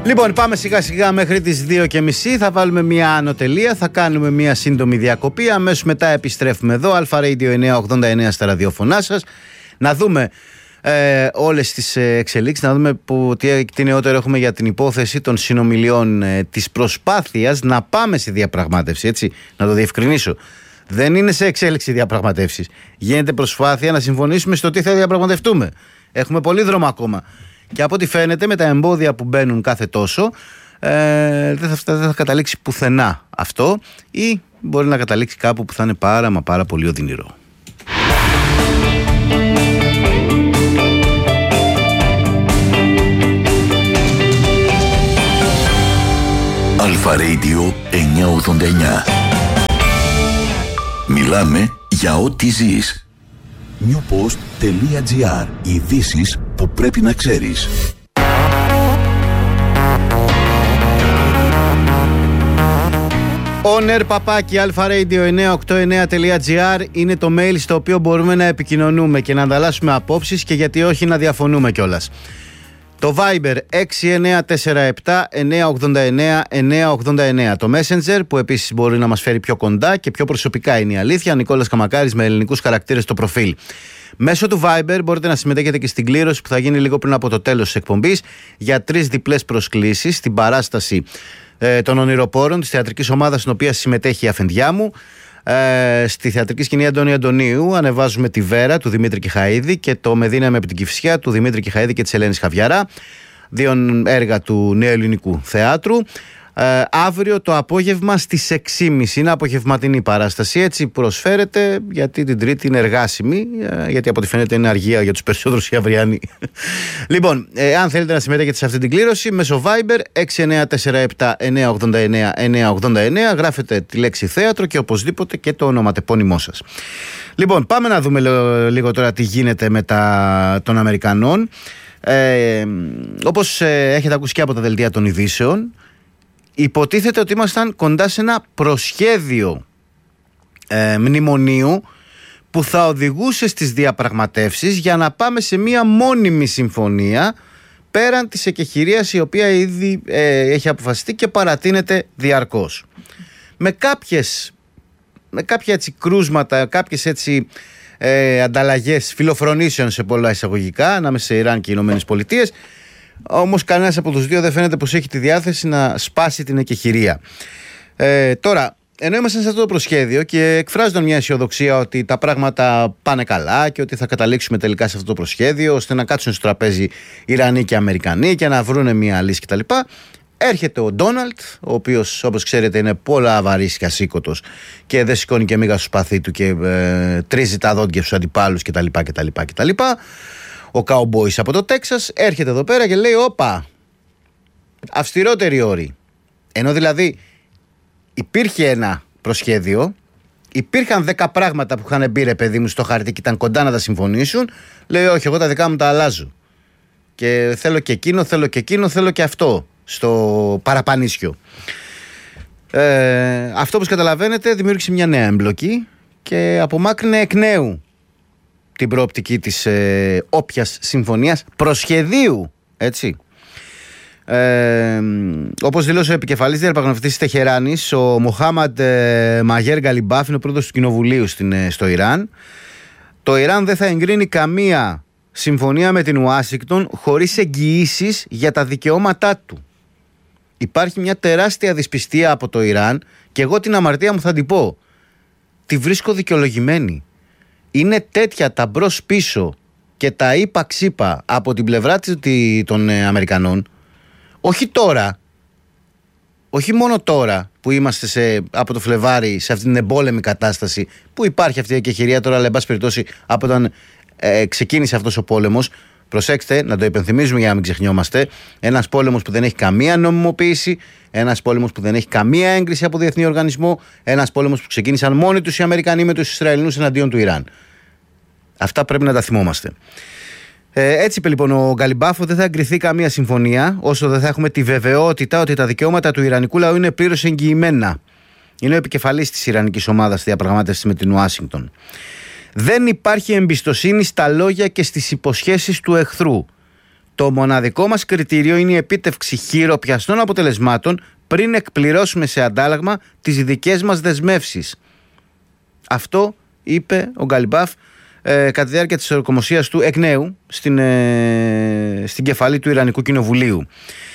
Λοιπόν, πάμε σιγά σιγά μέχρι τις 2:30. Θα βάλουμε μια ανωτελεία, θα κάνουμε μια σύντομη διακοπή. Αμέσως μετά επιστρέφουμε εδώ, Αλφα Radio 989 στα ραδιόφωνά σας. Να δούμε όλες τις εξελίξεις, να δούμε τι νεότερο έχουμε για την υπόθεση των συνομιλιών, της προσπάθειας να πάμε σε διαπραγμάτευση. Έτσι, να το διευκρινίσω. Δεν είναι σε εξέλιξη διαπραγματεύσεις. Γίνεται προσπάθεια να συμφωνήσουμε στο τι θα διαπραγματευτούμε. Έχουμε πολύ δρόμο ακόμα. Και από ό,τι φαίνεται, με τα εμπόδια που μπαίνουν κάθε τόσο, δεν θα καταλήξει πουθενά αυτό, ή μπορεί να καταλήξει κάπου που θα είναι πάρα πολύ οδυνηρό. Αλφα Radio 989. Μιλάμε για ό,τι ζεις. newpost.gr. Ειδήσεις που πρέπει να ξέρεις. oner@alfaradio989.gr είναι το mail στο οποίο μπορούμε να επικοινωνούμε και να ανταλλάσσουμε απόψεις, και γιατί όχι να διαφωνούμε κιόλας. Το Viber 6947-989-989. Το Messenger, που επίσης μπορεί να μας φέρει πιο κοντά και πιο προσωπικά, είναι η αλήθεια. Νικόλας Καμακάρης με ελληνικούς χαρακτήρες στο προφίλ. Μέσω του Viber μπορείτε να συμμετέχετε και στην κλήρωση που θα γίνει λίγο πριν από το τέλος της εκπομπής για 3 διπλές προσκλήσεις στην παράσταση των Ονειροπόρων της θεατρικής ομάδας στην οποία συμμετέχει η αφεντιά μου. Στη θεατρική σκηνή Αντώνη Αντωνίου ανεβάζουμε τη Βέρα του Δημήτρη Κιχαΐδη και το Με δύναμη από την Κηφισιά του Δημήτρη Κιχαΐδη και της Ελένης Χαβιαρά, 2 έργα του Νέου Ελληνικού Θεάτρου. Αύριο το απόγευμα στις 6.30 είναι απογευματινή παράσταση, έτσι προσφέρεται, γιατί την Τρίτη είναι εργάσιμη, γιατί από ό,τι φαίνεται είναι αργία για τους περισσότερους οι αυριανοί. Λοιπόν, αν θέλετε να συμμετέχετε σε αυτή την κλήρωση, μέσω Viber 6947-989-989 γράφετε τη λέξη θέατρο και οπωσδήποτε και το ονοματεπώνυμό σας. Λοιπόν, πάμε να δούμε λίγο τώρα τι γίνεται με των Αμερικανών. Όπως έχετε ακούσει και από τα δελτία των ειδήσεων, υποτίθεται ότι ήμασταν κοντά σε ένα προσχέδιο μνημονίου που θα οδηγούσε στις διαπραγματεύσεις για να πάμε σε μια μόνιμη συμφωνία πέραν της εκεχηρίας, η οποία ήδη έχει αποφασιστεί και παρατείνεται διαρκώς. Με κάποια έτσι κρούσματα, κάποιες έτσι ανταλλαγές φιλοφρονήσεων σε πολλά εισαγωγικά ανάμεσα σε Ιράν και Ηνωμένες Πολιτείες. Όμως κανένας από τους δύο δεν φαίνεται πως έχει τη διάθεση να σπάσει την εκεχηρία. Τώρα, ενώ ήμασταν σε αυτό το προσχέδιο και εκφράζονταν μια αισιοδοξία ότι τα πράγματα πάνε καλά και ότι θα καταλήξουμε τελικά σε αυτό το προσχέδιο, ώστε να κάτσουν στο τραπέζι Ιρανοί και Αμερικανοί και να βρούνε μια λύση κτλ., έρχεται ο Ντόναλτ, ο οποίος, όπως ξέρετε, είναι πολλά βαρύς και ασήκωτος και δεν σηκώνει και μίγα στο σπαθί του και τρίζει τα δόντια στους αντιπάλους κτλ. Ο Cowboys από το Τέξας έρχεται εδώ πέρα και λέει: όπα, αυστηρότεροι όροι. Ενώ δηλαδή υπήρχε ένα προσχέδιο, υπήρχαν 10 πράγματα που είχαν μπει, ρε παιδί μου, στο χαρτί και ήταν κοντά να τα συμφωνήσουν. Λέει: όχι, εγώ τα δικά μου τα αλλάζω. Και θέλω και εκείνο, θέλω και εκείνο, θέλω και αυτό στο παραπανίσιο. Αυτό, όπως καταλαβαίνετε, δημιούργησε μια νέα εμπλοκή και απομάκρυνε εκ νέου την προοπτική της όποιας συμφωνίας προσχεδίου, έτσι. Όπως δήλωσε ο επικεφαλής διαπραγματευτής της Τεχεράνης, ο Μοχάμαντ Μαγέρ Γκαλιμπάφ, είναι ο πρόεδρος του Κοινοβουλίου στο Ιράν. Το Ιράν δεν θα εγκρίνει καμία συμφωνία με την Ουάσιγκτον χωρίς εγγυήσεις για τα δικαιώματά του. Υπάρχει μια τεράστια δυσπιστία από το Ιράν και εγώ την αμαρτία μου θα την πω. Τη βρίσκω δικαιολογημένη. Είναι τέτοια τα μπρος πίσω και τα είπα ξύπα από την πλευρά των Αμερικανών, όχι τώρα, όχι μόνο τώρα που είμαστε από το Φλεβάρι σε αυτήν την εμπόλεμη κατάσταση που υπάρχει αυτή η εκεχηρία τώρα, αλλά εν πάση περιπτώσει από όταν ξεκίνησε αυτός ο πόλεμος. Προσέξτε, να το υπενθυμίζουμε για να μην ξεχνιόμαστε. Ένας πόλεμος που δεν έχει καμία νομιμοποίηση, ένας πόλεμος που δεν έχει καμία έγκριση από διεθνή οργανισμό, ένας πόλεμος που ξεκίνησαν μόνοι τους οι Αμερικανοί με τους Ισραηλινούς εναντίον του Ιράν. Αυτά πρέπει να τα θυμόμαστε. Έτσι είπε λοιπόν ο Γκαλιμπάφο: δεν θα εγκριθεί καμία συμφωνία όσο δεν θα έχουμε τη βεβαιότητα ότι τα δικαιώματα του Ιρανικού λαού είναι πλήρως εγγυημένα. Είναι ο επικεφαλής της Ιρανικής ομάδας διαπραγμάτευσης με την Ουάσιγκτον. Δεν υπάρχει εμπιστοσύνη στα λόγια και στις υποσχέσεις του εχθρού. Το μοναδικό μας κριτήριο είναι η επίτευξη χειροπιαστών αποτελεσμάτων πριν εκπληρώσουμε σε αντάλλαγμα τις δικές μας δεσμεύσεις. Αυτό είπε ο Γκαλιμπάφ κατά τη διάρκεια της ορκομοσίας του εκ νέου στην κεφαλή του Ιρανικού Κοινοβουλίου.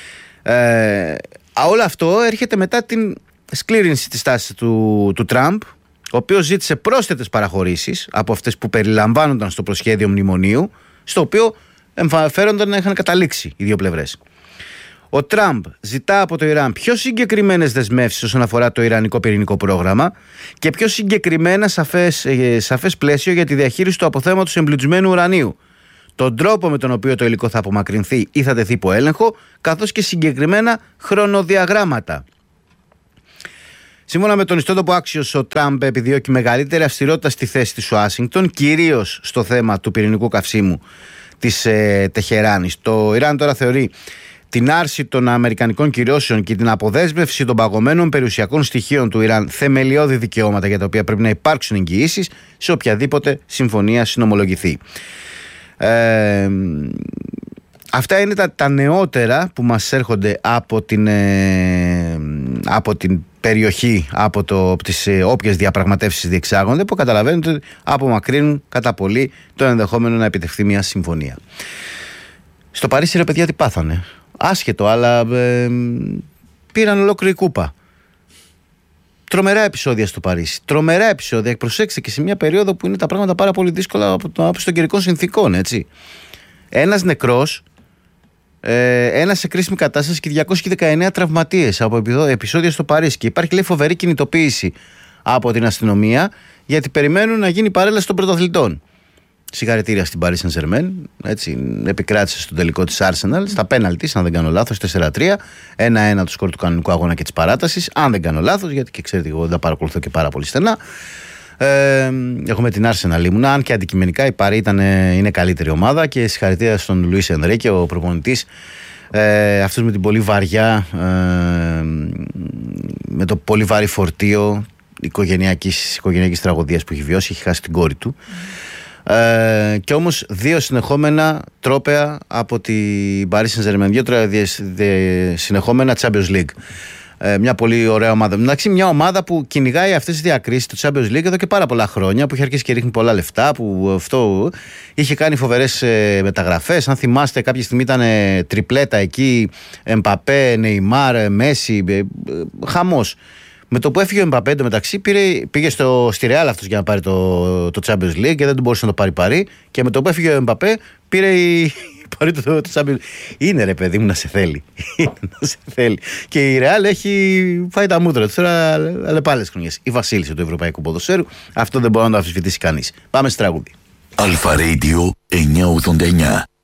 Όλο αυτό έρχεται μετά την σκλήρινση της τάσης του Τραμπ, ο οποίος ζήτησε πρόσθετες παραχωρήσεις από αυτές που περιλαμβάνονταν στο προσχέδιο μνημονίου, στο οποίο φέρονταν να είχαν καταλήξει οι δύο πλευρές. Ο Τραμπ ζητά από το Ιράν πιο συγκεκριμένες δεσμεύσεις όσον αφορά το ιρανικό πυρηνικό πρόγραμμα και πιο συγκεκριμένα σαφές πλαίσιο για τη διαχείριση του αποθέματος εμπλουτισμένου ουρανίου, τον τρόπο με τον οποίο το υλικό θα απομακρυνθεί ή θα τεθεί υπό έλεγχο, καθώς και συγκεκριμένα χρονοδιαγράμματα. Σύμφωνα με τον ιστότοπο Axios, ο Τραμπ επιδιώκει μεγαλύτερη αυστηρότητα στη θέση της Ουάσιγκτον, κυρίως στο θέμα του πυρηνικού καυσίμου της Τεχεράνης. Το Ιράν τώρα θεωρεί την άρση των αμερικανικών κυρώσεων και την αποδέσμευση των παγωμένων περιουσιακών στοιχείων του Ιράν θεμελιώδη δικαιώματα για τα οποία πρέπει να υπάρξουν εγγυήσεις σε οποιαδήποτε συμφωνία συνομολογηθεί. Αυτά είναι τα νεότερα που μας έρχονται από την περιοχή, από τις όποιες διαπραγματεύσεις διεξάγονται, που καταλαβαίνετε ότι απομακρύνουν κατά πολύ το ενδεχόμενο να επιτευχθεί μια συμφωνία. Στο Παρίσι, ρε παιδιά, τι πάθανε? Άσχετο, αλλά πήραν ολόκληρη κούπα. Τρομερά επεισόδια στο Παρίσι. Τρομερά επεισόδια. Προσέξτε, και σε μια περίοδο που είναι τα πράγματα πάρα πολύ δύσκολα από των καιρικών συνθήκων, έτσι. Ένας νεκρός, ένας σε κρίσιμη κατάσταση και 219 τραυματίες από επεισόδια στο Παρίσι. Και υπάρχει, λέει, φοβερή κινητοποίηση από την αστυνομία, γιατί περιμένουν να γίνει παρέλαση των πρωταθλητών. Συγχαρητήρια στην Paris Saint-Germain. Έτσι, επικράτησε στον τελικό της Arsenal, στα πέναλτι, αν δεν κάνω λάθος, 4-3. 1-1 το σκορ του κανονικού αγώνα και της παράτασης. Αν δεν κάνω λάθος, γιατί και ξέρετε, εγώ δεν τα παρακολουθώ και πάρα πολύ στενά. Εγώ με την Arsenal ήμουνα, αν και αντικειμενικά η Paris είναι καλύτερη ομάδα, και συγχαρητήρια στον Λουίς Ενρίκε, ο προπονητής, αυτός με την πολύ βαριά, με το πολύ βαρύ φορτίο οικογενειακής τραγωδίας που έχει βιώσει. Έχει χάσει την κόρη του. Και όμως 2 συνεχόμενα τρόπαια από την Paris Saint-Germain, 2 συνεχόμενα Champions League. Μια πολύ ωραία ομάδα. Εντάξει, μια ομάδα που κυνηγάει αυτές τις διακρίσεις του Champions League εδώ και πάρα πολλά χρόνια, που είχε αρχίσει και ρίχνει πολλά λεφτά, που αυτό είχε κάνει φοβερές μεταγραφές. Αν θυμάστε, κάποια στιγμή ήταν τριπλέτα εκεί, Εμπαπέ, Νεϊμάρ, Μέση, χαμός. Με το που έφυγε ο Εμπαπέ, μεταξύ πήγε στη Real αυτός για να πάρει το Champions League και δεν του μπορούσε να το πάρει. Και με το που έφυγε ο Εμπαπέ, πήρε πάρει το Champions League. Είναι, ρε παιδί μου, να σε θέλει. Και η Real έχει φάει τα μούτρα του τώρα, αλλά πάλες χρονιές. Η βασίλισσα του ευρωπαϊκού ποδοσφαίρου. Αυτό δεν μπορεί να το αμφισβητήσει κανείς. Πάμε στη τραγούδι. Αλφα Radio 989.